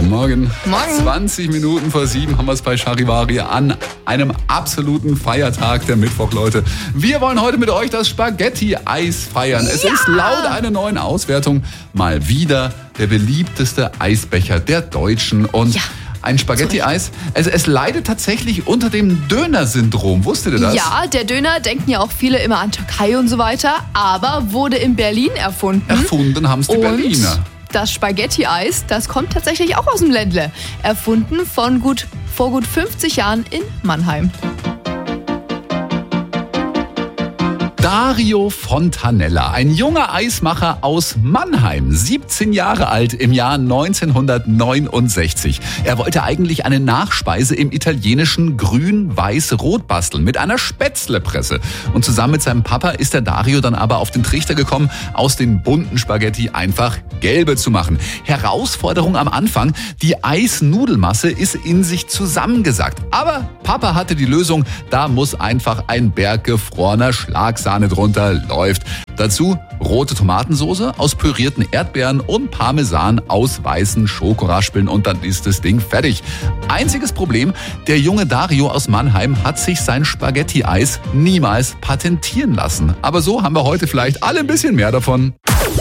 Guten Morgen. Morgen. 20 Minuten vor 7 haben wir es bei Charivari an einem absoluten Feiertag, der Mittwoch, Leute. Wir wollen heute mit euch das Spaghetti-Eis feiern. Es ist laut einer neuen Auswertung mal wieder der beliebteste Eisbecher der Deutschen. Und ein Spaghetti-Eis, es leidet tatsächlich unter dem Döner-Syndrom. Wusstet ihr das? Ja, der Döner, denken ja auch viele immer an Türkei und so weiter, aber wurde in Berlin erfunden. Erfunden haben es die Berliner. Das Spaghetti-Eis, das kommt tatsächlich auch aus dem Ländle. Erfunden vor gut 50 Jahren in Mannheim. Dario Fontanella, ein junger Eismacher aus Mannheim, 17 Jahre alt im Jahr 1969. Er wollte eigentlich eine Nachspeise im italienischen Grün-Weiß-Rot basteln mit einer Spätzlepresse. Und zusammen mit seinem Papa ist der Dario dann aber auf den Trichter gekommen, aus den bunten Spaghetti einfach gelbe zu machen. Herausforderung am Anfang, die Eisnudelmasse ist in sich zusammengesackt. Aber Papa hatte die Lösung, da muss einfach ein Berg gefrorener Schlagsahne drunter, läuft. Dazu rote Tomatensauce aus pürierten Erdbeeren und Parmesan aus weißen Schokoraspeln und dann ist das Ding fertig. Einziges Problem, der junge Dario aus Mannheim hat sich sein Spaghetti-Eis niemals patentieren lassen. Aber so haben wir heute vielleicht alle ein bisschen mehr davon.